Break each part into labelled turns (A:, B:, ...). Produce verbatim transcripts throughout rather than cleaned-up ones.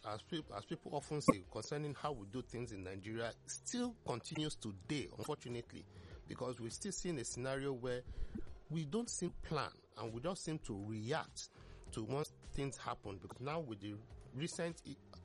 A: as people, as people often say, concerning how we do things in Nigeria, still continues today, unfortunately, because we're still seeing a scenario where we don't seem to plan and we just seem to react to once things happen. Because now with the recent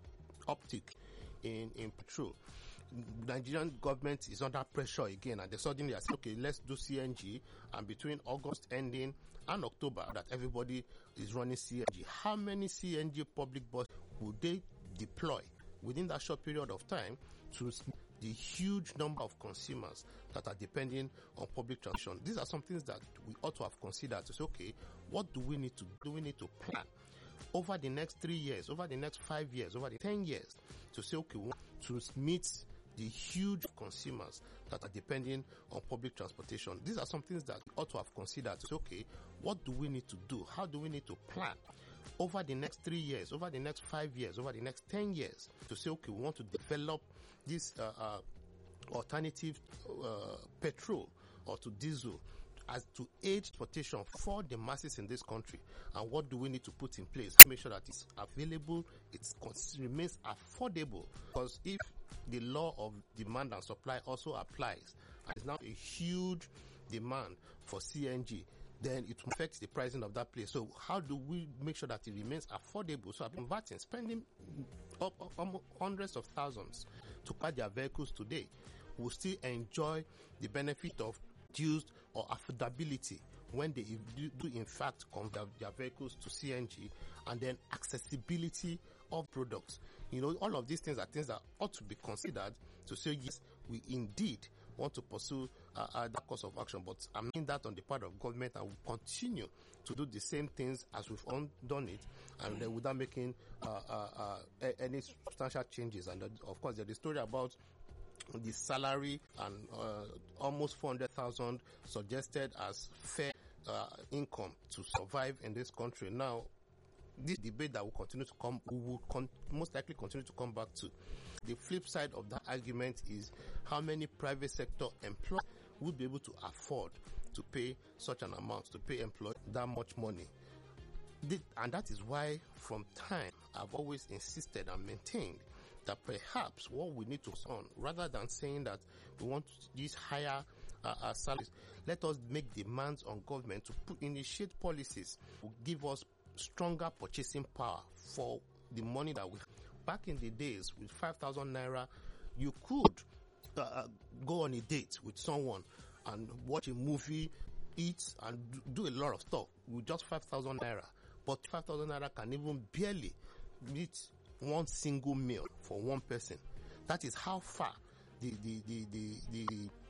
A: uptick in, in petrol, Nigerian government is under pressure again, and they suddenly are saying, okay, let's do C N G, and between August ending and October, that everybody is running C N G. How many C N G public buses would they deploy within that short period of time to the huge number of consumers that are depending on public transportation? These are some things that we ought to have considered to say, okay, what do we need to do? We need to plan over the next three years, over the next five years, over the ten years, to say, okay, we want to meet the huge consumers that are depending on public transportation. These are some things that we ought to have considered to say, okay, what do we need to do? How do we need to plan over the next three years, over the next five years, over the next ten years, to say, okay, we want to develop this uh, uh, alternative uh, petrol or to diesel as to aid transportation for the masses in this country. And what do we need to put in place to make sure that it's available, it remains affordable? Because if the law of demand and supply also applies, and it's now a huge demand for C N G, then it will affect the pricing of that place. So how do we make sure that it remains affordable? So I've been converting, spending up, up, up hundreds of thousands to buy their vehicles today, will still enjoy the benefit of reduced or affordability when they do, do in fact convert their vehicles to C N G, and then accessibility of products. You know, all of these things are things that ought to be considered to say, yes, we indeed want to pursue uh, uh, that course of action. But I mean that on the part of government, and will continue to do the same things as we've done it, and uh, without making uh, uh, uh, any substantial changes. And uh, of course, there's the story about the salary and uh, almost four hundred thousand suggested as fair uh, income to survive in this country. Now, this debate that will continue to come, we will con- most likely continue to come back to. The flip side of that argument is how many private sector employees would be able to afford to pay such an amount, to pay employees that much money. The, and that is why from time I've always insisted and maintained that perhaps what we need to on, rather than saying that we want these higher uh, uh, salaries, let us make demands on government to put, initiate policies to give us stronger purchasing power for the money that we have. Back in the days, with five thousand naira, you could uh, go on a date with someone and watch a movie, eat, and do a lot of stuff with just five thousand naira. But five thousand naira can even barely meet one single meal for one person. That is how far the the the the, the,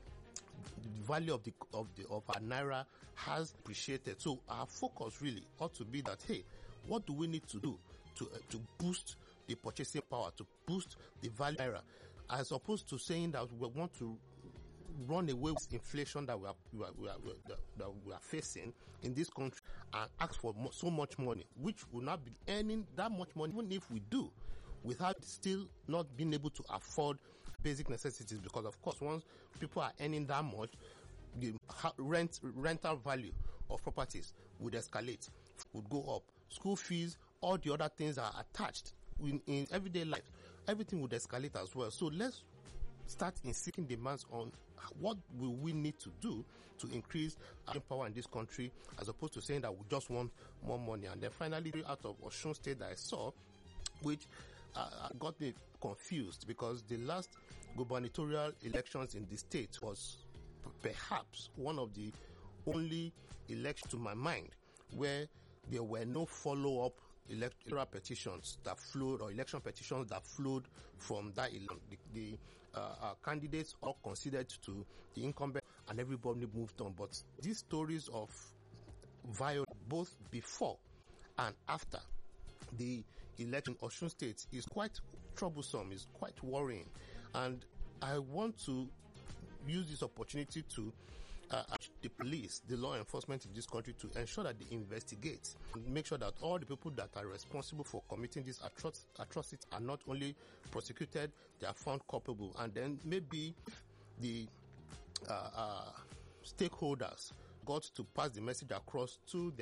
A: the value of the of the of our naira has appreciated. So our focus really ought to be that, hey, what do we need to do to uh, to boost the purchasing power, to boost the value of naira, as opposed to saying that we want to run away with inflation that we are, we are, we are, we are, that we are facing in this country and ask for mo- so much money, which will not be earning that much money, even if we do, without still not being able to afford basic necessities. Because of course, once people are earning that much, the rent rental value of properties would escalate, would go up. School fees, all the other things are attached in, in everyday life. Everything would escalate as well. So let's start in seeking demands on what will we need to do to increase our power in this country, as opposed to saying that we just want more money. And then finally, out of Osun State that I saw, which uh, got me confused, because the last gubernatorial elections in the state was perhaps one of the only elections to my mind where there were no follow-up electoral petitions that flowed, or election petitions that flowed from that election. The, the uh, uh, candidates all considered to the incumbent, and everybody moved on. But these stories of violence, both before and after the election in Osun State, is quite troublesome, is quite worrying. And I want to use this opportunity to Uh, the police, the law enforcement in this country, to ensure that they investigate and make sure that all the people that are responsible for committing these atroc- atrocities are not only prosecuted, they are found culpable. And then maybe the uh, uh, stakeholders got to pass the message across to their